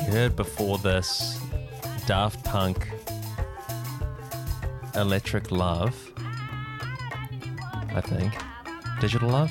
heard before this Daft Punk Electric Love, I think. Digital Love?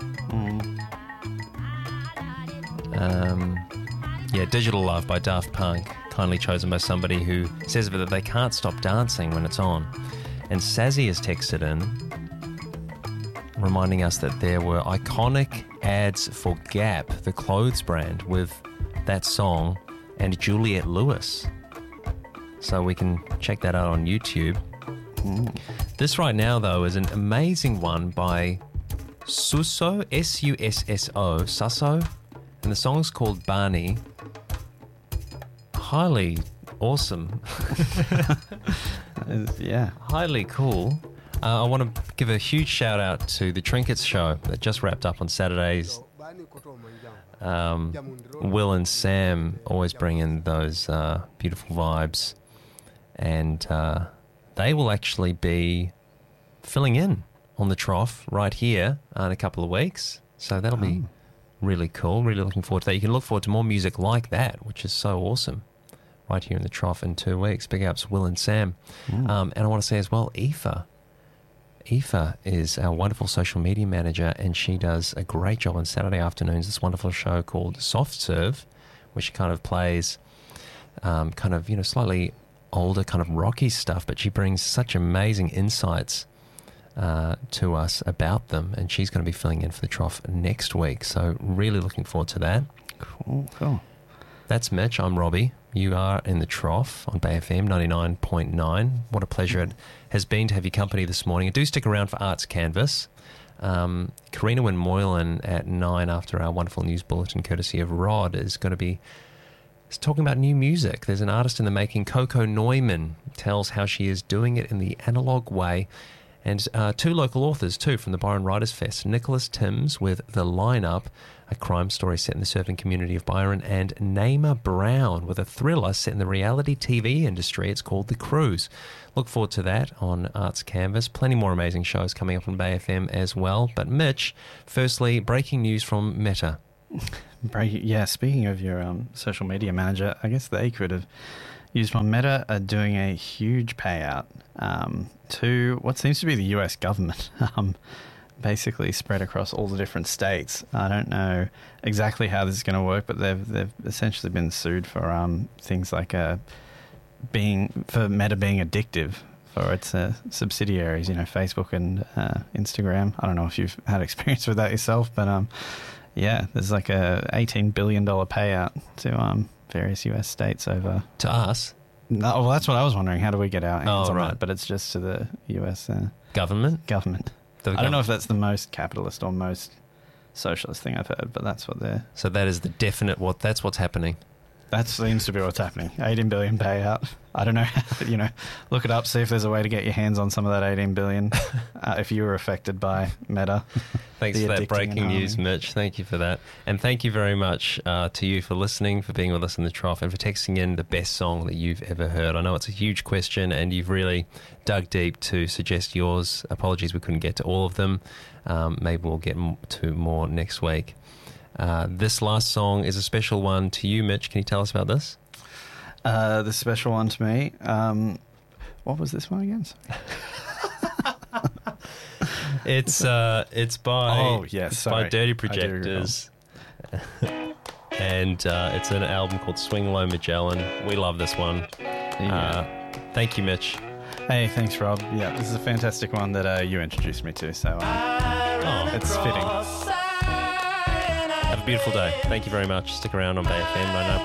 Yeah, Digital Love by Daft Punk, kindly chosen by somebody who says that they can't stop dancing when it's on. And Sazzy has texted in, reminding us that there were iconic ads for Gap, the clothes brand, with that song and Juliette Lewis. So we can check that out on YouTube. This right now, though, is an amazing one by Susso, S-U-S-S-O, Susso, and the song's called Barney. Highly awesome. Yeah. Highly cool. I want to give a huge shout out to the Trinkets show that just wrapped up on Saturdays. Will and Sam always bring in those beautiful vibes, and they will actually be filling in on the Trough right here in a couple of weeks. So that'll be really cool. Really looking forward to that. You can look forward to more music like that, which is so awesome, right here in the Trough in 2 weeks. Big ups, Will and Sam. And I want to say as well, Aoife. Aoife is our wonderful social media manager, and she does a great job on Saturday afternoons. This wonderful show called Soft Serve, where she kind of plays slightly older, kind of rocky stuff, but she brings such amazing insights to us about them, and she's going to be filling in for the Trough next week. So really looking forward to that. Cool. That's Mitch. I'm Robbie. You are in the Trough on Bay FM 99.9. What a pleasure it has been to have your company this morning. And do stick around for Arts Canvas. Karina Wynn Moylan at 9 after our wonderful news bulletin courtesy of Rod is going to be talking about new music. There's an artist in the making, Coco Neumann, tells how she is doing it in the analogue way. And two local authors, too, from the Byron Writers Fest. Nicholas Timms with The Lineup, a crime story set in the surfing community of Byron, and Naima Brown with a thriller set in the reality TV industry. It's called The Cruise. Look forward to that on Arts Canvas. Plenty more amazing shows coming up on Bay FM as well. But Mitch, firstly, breaking news from Meta. Speaking of your social media manager, I guess they could have used one. Meta are doing a huge payout to what seems to be the US government, basically spread across all the different states. I don't know exactly how this is going to work, but they've essentially been sued for things like Meta being addictive for its subsidiaries, Facebook and Instagram. I don't know if you've had experience with that yourself, but there's like a $18 billion payout to various US states over... To us? No, well, that's what I was wondering. How do we get our hands on right. that? But it's just to the US... Government. I don't know if that's the most capitalist or most socialist thing I've heard, but that's what they're... So that is the definite... That's what's happening. That seems to be what's happening. 18 billion payout. I don't know. Look it up, see if there's a way to get your hands on some of that 18 billion if you were affected by Meta. Thanks for that breaking news, Mitch. Thank you for that. And thank you very much to you for listening, for being with us in the Trough, and for texting in the best song that you've ever heard. I know it's a huge question, and you've really dug deep to suggest yours. Apologies we couldn't get to all of them. Maybe we'll get to more next week. This last song is a special one to you, Mitch. Can you tell us about this? The special one to me. What was this one again? It's by by Dirty Projectors, and it's an album called Swing Low Magellan. We love this one. Thank you, Mitch. Hey, thanks, Rob. Yeah, this is a fantastic one that you introduced me to, so it's fitting. Have a beautiful day. Thank you very much. Stick around on Bay FM